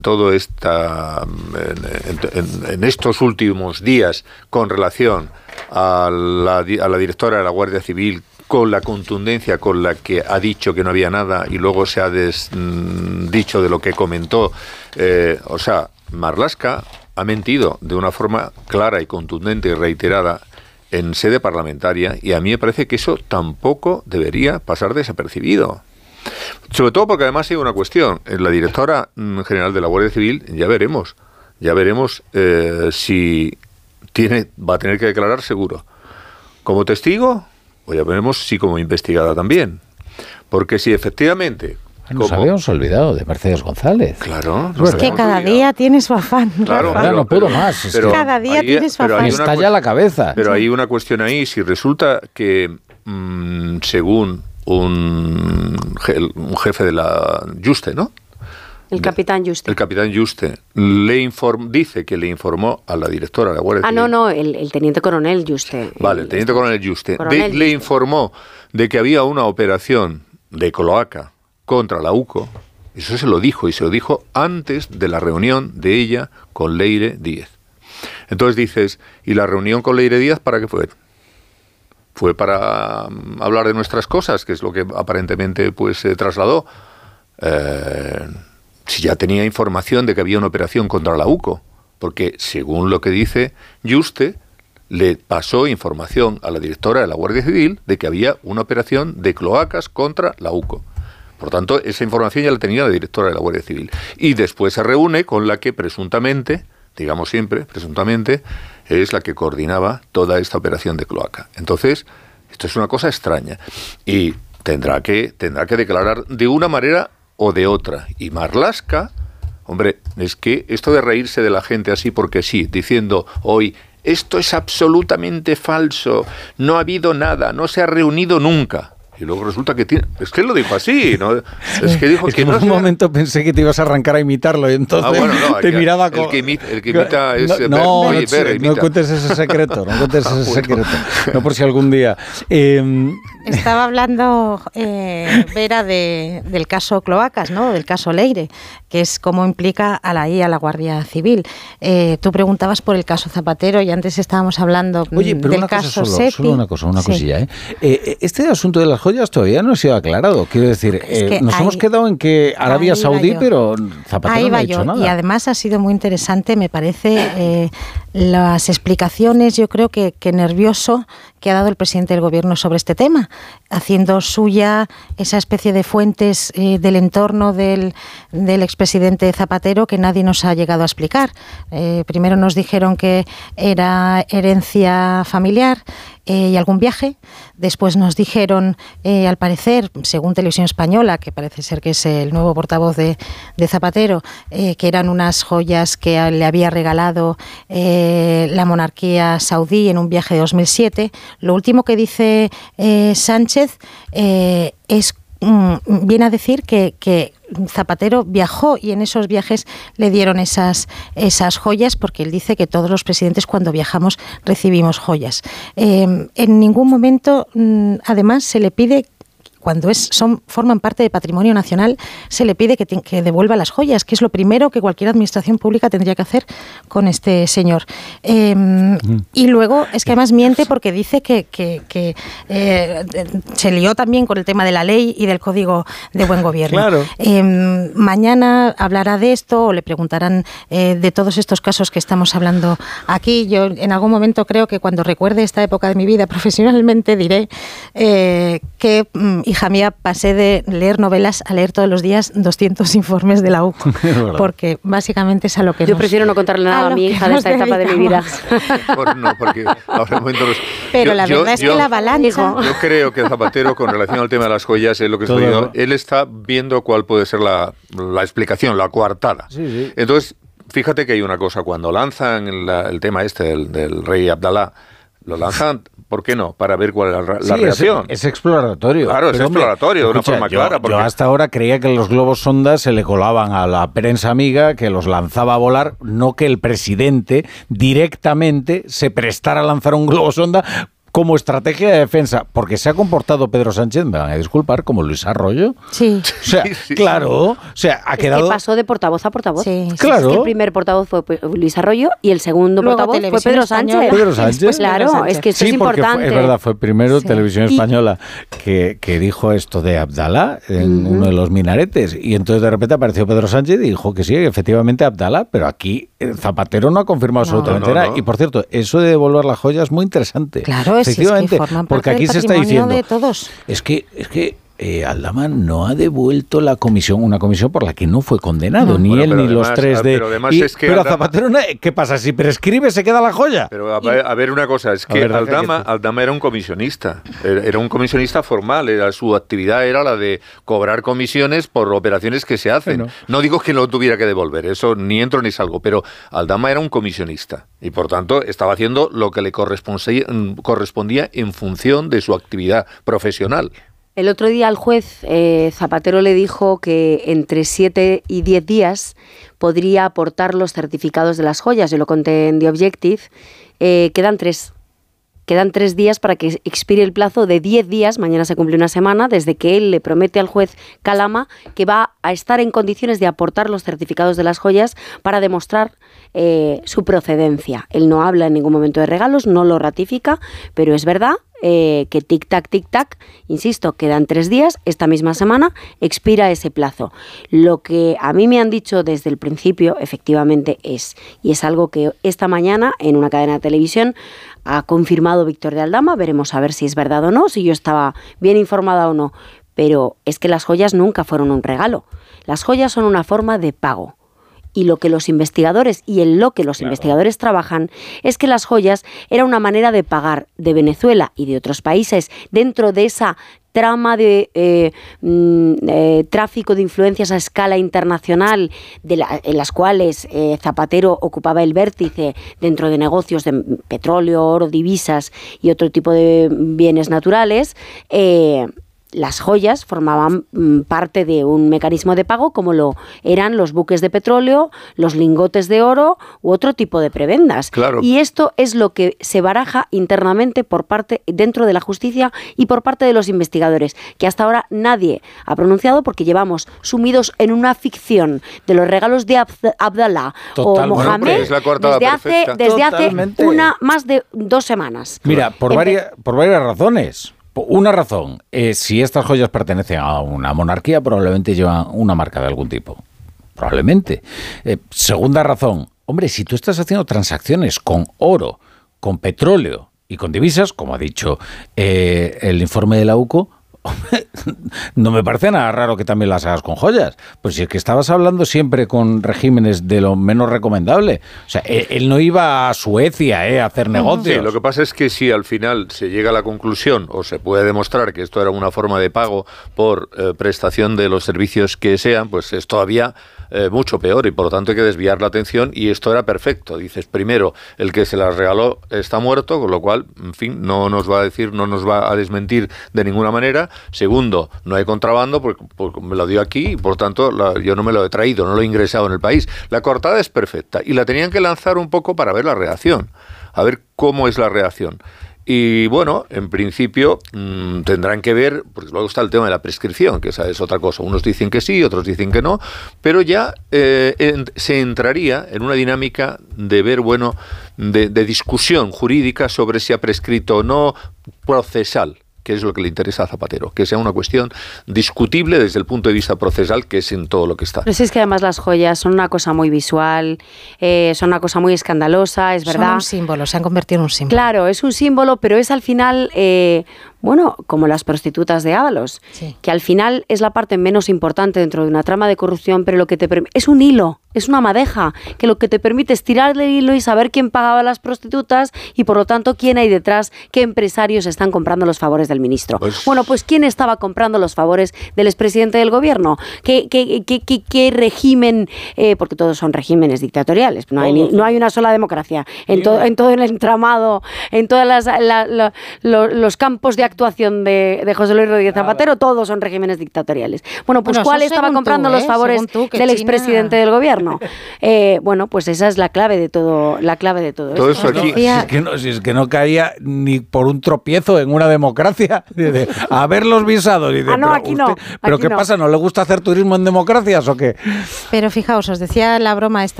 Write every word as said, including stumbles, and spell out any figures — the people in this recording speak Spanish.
todo esta en, en, en estos últimos días con relación a la, a la directora de la Guardia Civil, con la contundencia con la que ha dicho que no había nada y luego se ha des, mm, dicho de lo que comentó, eh, o sea, Marlaska ha mentido de una forma clara y contundente y reiterada en sede parlamentaria, y a mí me parece que eso tampoco debería pasar desapercibido. Sobre todo porque además hay una cuestión. La directora general de la Guardia Civil, ya veremos, ya veremos eh, si tiene, va a tener que declarar seguro como testigo, o ya veremos si como investigada también. Porque si efectivamente... Nos como... habíamos olvidado de Mercedes González. Claro. Es que cada olvidado. día tiene su afán. Claro, claro, no puedo más. Es pero, que cada día hay, tiene su afán. Está ya la cabeza. Pero hay una cuestión ahí. Si resulta que, mmm, según un, un jefe de la Juste, ¿no? El capitán Juste. El capitán Juste le inform, dice que le informó a la directora de la Guardia Ah, Civil. no, no, el, el teniente coronel Juste. Vale, el teniente coronel Juste. Coronel de, Juste. Le informó de que había una operación de cloaca contra la U C O. Eso se lo dijo, y se lo dijo antes de la reunión de ella con Leire Díez. Entonces dices, ¿y la reunión con Leire Díez para qué fue? Fue para um, hablar de nuestras cosas, que es lo que aparentemente pues se trasladó. Eh, si ya tenía información de que había una operación contra la U C O, porque según lo que dice Juste, le pasó información a la directora de la Guardia Civil de que había una operación de cloacas contra la U C O. Por tanto, esa información ya la tenía la directora de la Guardia Civil. Y después se reúne con la que presuntamente, digamos siempre, presuntamente, es la que coordinaba toda esta operación de cloaca. Entonces, esto es una cosa extraña. Y tendrá que, tendrá que declarar de una manera o de otra. Y Marlaska, hombre, es que esto de reírse de la gente así porque sí, diciendo hoy, esto es absolutamente falso, no ha habido nada, no se ha reunido nunca. Y luego resulta que tiene... Es que él lo dijo así, ¿no? Es que dijo es que, que no en un sea... momento pensé que te ibas a arrancar a imitarlo y entonces ah, bueno, no, te que, miraba el con... que imita, el que imita es... No, Ver, no, oye, no, Ver, no cuentes ese secreto, no cuentes ese secreto. No por si algún día... Eh, Estaba hablando eh, Vera de, del caso Cloacas, ¿no? Del caso Leire, que es cómo implica a la I A, a la Guardia Civil. Eh, tú preguntabas por el caso Zapatero y antes estábamos hablando Oye, pero del una caso cosa solo, Sepi. solo una cosa, una sí. cosilla, ¿eh? ¿eh? Este asunto de las joyas todavía no ha sido aclarado. Quiero decir, Es eh, que nos ahí, hemos quedado en que Arabia Saudí, pero Zapatero ahí no va ha dicho yo. nada. Y además ha sido muy interesante, me parece, eh, las explicaciones, yo creo que, que nervioso que ha dado el presidente del gobierno sobre este tema, haciendo suya esa especie de fuentes eh, del entorno del, del expresidente Zapatero que nadie nos ha llegado a explicar. Eh, primero nos dijeron que era herencia familiar eh, y algún viaje. Después nos dijeron, eh, al parecer, según Televisión Española, que parece ser que es el nuevo portavoz de, de Zapatero, eh, que eran unas joyas que le había regalado eh, la monarquía saudí en un viaje de dos mil siete. Lo último que dice eh, Sánchez eh, es mm, viene a decir que, que Zapatero viajó y en esos viajes le dieron esas, esas joyas, porque él dice que todos los presidentes cuando viajamos recibimos joyas. Eh, en ningún momento, mm, además, se le pide, cuando es, son, forman parte de patrimonio nacional, se le pide que, te, que devuelva las joyas, que es lo primero que cualquier administración pública tendría que hacer con este señor. Eh, mm. Y luego es que además miente porque dice que, que, que eh, se lió también con el tema de la ley y del Código de Buen Gobierno. Claro. Eh, mañana hablará de esto o le preguntarán eh, de todos estos casos que estamos hablando aquí. Yo en algún momento creo que cuando recuerde esta época de mi vida profesionalmente diré eh, que... Mm, hija mía, pasé de leer novelas a leer todos los días doscientos informes de la U C O, porque básicamente es a lo que Yo nos, prefiero no contarle nada a, a mi hija de esta etapa de mi vida. Por, no, porque ahora un momento los, Pero yo, la yo, verdad es yo, que la avalancha... Yo creo que Zapatero, con relación al tema de las joyas, es lo que estoy viendo, él está viendo cuál puede ser la, la explicación, la coartada. Sí, sí. Entonces, fíjate que hay una cosa, cuando lanzan la, el tema este del, del rey Abdalá, lo lanzan, ¿por qué no? Para ver cuál es la, la sí, reacción. Es, es exploratorio. Claro, es pero, exploratorio, hombre, de escucha, una forma yo, clara. Porque... Yo hasta ahora creía que los globos sonda se le colaban a la prensa amiga, que los lanzaba a volar, no que el presidente directamente se prestara a lanzar un globo sonda como estrategia de defensa, porque se ha comportado Pedro Sánchez, me van a disculpar, como Luis Arroyo. Sí. O sea, sí, sí, claro, o sea, ha es quedado... que pasó de portavoz a portavoz. Sí, sí, claro. Es que el primer portavoz fue Luis Arroyo y el segundo Luego portavoz fue Televisión Pedro Española. Sánchez. Pedro Sánchez. Después Pedro Claro, Sánchez. es que esto sí, es porque importante. fue, es verdad, fue primero Sí. Televisión Y- Española que, que dijo esto de Abdalá en Ujú. uno de los minaretes, y entonces de repente apareció Pedro Sánchez y dijo que sí, efectivamente Abdalá, pero aquí eh, Zapatero no ha confirmado No. absolutamente No, no, nada. no. Y por cierto, eso de devolver la joya es muy interesante. Claro, es, es que Efectivamente, forman porque parte aquí del se está patrimonio diciendo, de todos. es que, es que eh, Aldama no ha devuelto la comisión, una comisión por la que no fue condenado, No. ni Bueno, él pero ni los además- tres ah, de... pero además y- es que pero Aldama- Zapatero, no- ¿qué pasa? Si prescribe, se queda la joya. Pero a, ver- a ver una cosa, es A que ver, deja Aldama, que te- Aldama era un comisionista, era era un comisionista formal, era su actividad era la de cobrar comisiones por operaciones que se hacen. Bueno. No digo que no tuviera que devolver, eso ni entro ni salgo, pero Aldama era un comisionista y por tanto estaba haciendo lo que le correspondía, correspondía en función de su actividad profesional. El otro día al juez eh, Zapatero le dijo que entre siete y diez días podría aportar los certificados de las joyas. Yo lo conté en The Objective. Eh, quedan tres. Quedan tres días para que expire el plazo de diez días, mañana se cumple una semana, desde que él le promete al juez Calama que va a estar en condiciones de aportar los certificados de las joyas para demostrar eh, su procedencia. Él no habla en ningún momento de regalos, no lo ratifica, pero es verdad eh, que tic-tac, tic-tac, insisto, quedan tres días, esta misma semana expira ese plazo. Lo que a mí me han dicho desde el principio, efectivamente, es, y es algo que esta mañana en una cadena de televisión ha confirmado Víctor de Aldama, veremos a ver si es verdad o no, si yo estaba bien informada o no, pero es que las joyas nunca fueron un regalo. Las joyas son una forma de pago. Y lo que los investigadores y en lo que los Claro. investigadores trabajan es que las joyas era una manera de pagar de Venezuela y de otros países dentro de esa trama de eh, mm, eh, tráfico de influencias a escala internacional de la, en las cuales eh, Zapatero ocupaba el vértice dentro de negocios de petróleo, oro, divisas y otro tipo de bienes naturales. eh, Las joyas formaban mm, parte de un mecanismo de pago como lo eran los buques de petróleo, los lingotes de oro u otro tipo de prebendas. Claro. Y esto es lo que se baraja internamente por parte dentro de la justicia y por parte de los investigadores, que hasta ahora nadie ha pronunciado porque llevamos sumidos en una ficción de los regalos de Abd- Abdalá Total, o bueno, Mohamed pues es la coartada desde hace perfecta. desde hace Totalmente. una más de dos semanas. Mira, por, Empe- varias, por varias razones. Una razón, eh, si estas joyas pertenecen a una monarquía, probablemente llevan una marca de algún tipo. Probablemente. Eh, segunda razón, hombre, si tú estás haciendo transacciones con oro, con petróleo y con divisas, como ha dicho eh, el informe de la U C O, hombre, no me parece nada raro que también las hagas con joyas. Pues si es que estabas hablando siempre con regímenes de lo menos recomendable. O sea, él, él no iba a Suecia eh, a hacer negocios. Sí, lo que pasa es que si al final se llega a la conclusión o se puede demostrar que esto era una forma de pago por eh, prestación de los servicios que sean, pues es todavía eh, mucho peor y por lo tanto hay que desviar la atención y esto era perfecto. Dices, primero, el que se las regaló está muerto, con lo cual, en fin, no nos va a decir, no nos va a desmentir de ninguna manera. Segundo, no hay contrabando porque, porque me lo dio aquí y por tanto la, yo no me lo he traído, no lo he ingresado en el país. La cortada es perfecta y la tenían que lanzar un poco para ver la reacción, a ver cómo es la reacción. Y bueno, en principio mmm, tendrán que ver, porque luego está el tema de la prescripción, que esa es otra cosa. Unos dicen que sí, otros dicen que no, pero ya eh, en, se entraría en una dinámica de ver, bueno, de, de discusión jurídica sobre si ha prescrito o no, procesal, que es lo que le interesa a Zapatero, que sea una cuestión discutible desde el punto de vista procesal, que es en todo lo que está. Pero si es que además las joyas son una cosa muy visual, eh, son una cosa muy escandalosa, es verdad. Son un símbolo, se han convertido en un símbolo. Claro, es un símbolo, pero es al final, eh, bueno, como las prostitutas de Ábalos, Sí. que al final es la parte menos importante dentro de una trama de corrupción, pero lo que te permite es un hilo, es una madeja, que lo que te permite es tirarle el hilo y saber quién pagaba las prostitutas y por lo tanto quién hay detrás, qué empresarios están comprando los favores del ministro. Pues- Bueno, pues quién estaba comprando los favores del expresidente del gobierno, qué, qué, qué, qué, qué régimen, eh, porque todos son regímenes dictatoriales, no hay, ni- no hay una sola democracia en, to- en todo el entramado, en todos la, la, los campos de actuación de, de José Luis Rodríguez Zapatero, todos son regímenes dictatoriales. Bueno, pues Bueno, ¿cuál eso estaba según comprando tú, los ¿eh? favores Según tú, que del China- expresidente del gobierno? Eh, bueno, pues esa es la clave de todo, la clave de todo, Todo esto. eso aquí- Si es, que no, si es que no caía ni por un tropiezo en una democracia. Dice, a ver los visados. Dice, Ah, no, pero aquí no, ¿Pero aquí qué no. pasa? ¿No le gusta hacer turismo en democracias o qué? Pero fijaos, os decía la broma esta